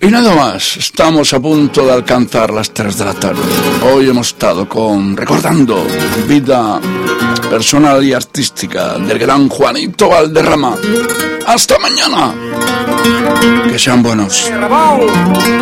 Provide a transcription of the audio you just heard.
Y nada más, estamos a punto de alcanzar las 3 de la tarde. Hoy hemos estado recordando vida personal y artística del gran Juanito Valderrama. ¡Hasta mañana! Que sean buenos.